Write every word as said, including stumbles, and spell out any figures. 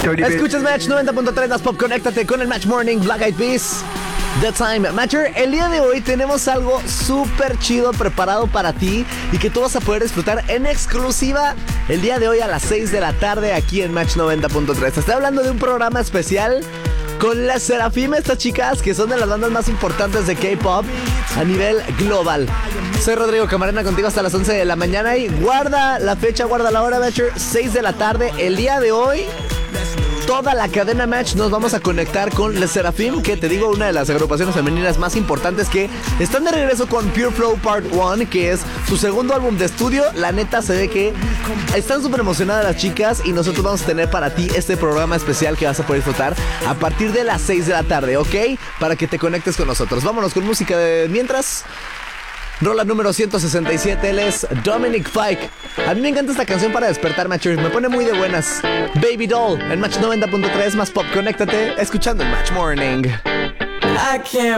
Escuchas Match noventa punto tres, Más Pop, conéctate con el Match Morning, Black Eyed Peas, The Time. Matcher, el día de hoy tenemos algo súper chido preparado para ti y que tú vas a poder disfrutar en exclusiva el día de hoy a las seis de la tarde aquí en Match noventa punto tres. Estoy hablando de un programa especial con las Seraphim, estas chicas que son de las bandas más importantes de K-pop a nivel global. Soy Rodrigo Camarena, contigo hasta las once de la mañana y guarda la fecha, guarda la hora, Matcher, seis de la tarde. El día de hoy, toda la cadena Match nos vamos a conectar con Les Seraphim, que te digo, una de las agrupaciones femeninas más importantes, que están de regreso con Pure Flow Part uno, que es su segundo álbum de estudio. La neta se ve que están súper emocionadas las chicas y nosotros vamos a tener para ti este programa especial que vas a poder disfrutar a partir de las seis de la tarde, ¿ok? Para que te conectes con nosotros. Vámonos con música de mientras. Rola número ciento sesenta y siete, él es Dominic Fike. A mí me encanta esta canción para despertar, Match. Me pone muy de buenas. Baby Doll, en Match noventa punto tres, Más Pop, conéctate, escuchando el Match Morning. I can't